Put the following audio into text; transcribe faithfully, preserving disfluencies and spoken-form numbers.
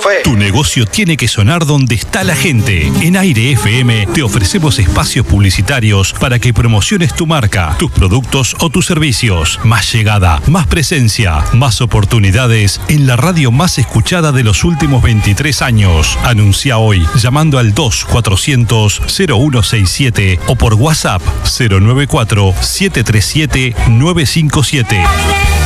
fue. Tu negocio tiene que sonar donde está la gente. En Aire F M te ofrecemos espacios publicitarios para que promociones tu marca, tus productos o tus servicios. Más llegada, más presencia, más oportunidades en la radio más escuchada de los últimos veintitrés años. Anuncia hoy llamando al dos cuatrocientos cero uno seis siete o por WhatsApp cero nueve cuatro siete tres siete nueve cinco siete.